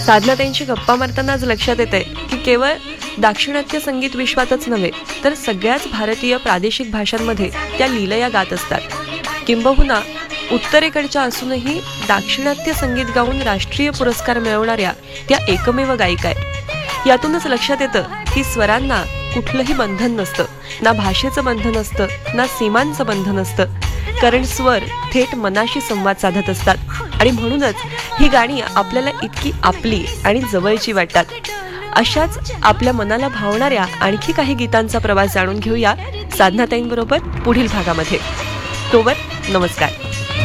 साधनाताईंशी गप्पा मारताना आज लक्षात येतंय की केवळ दाक्षिणात्य संगीत विश्वातच नव्हे तर सगळ्याच भारतीय प्रादेशिक भाषांमध्ये त्या लीलया गात असतात। किंबहुना उत्तरेकडच्या असूनही दाक्षिणात्य संगीत गाऊन राष्ट्रीय पुरस्कार मिळवणाऱ्या त्या एकमेव गायिका आहेत। यातूनच लक्षात येतं की स्वरांना कुठलंही बंधन नसतं, ना भाषेचं बंधन असतं, ना सीमांचं बंधन असतं, कारण स्वर थेट मनाशी संवाद साधत असतात आणि म्हणूनच ही गाणी आपल्याला इतकी आपली आणि जवळची वाटतात। अशाच आपल्या मनाला भावणाऱ्या आणखी काही गीतांचा प्रवास जाणून घेऊया साधनाताईंबरोबर पुढील भागामध्ये। तोवर नमस्कार।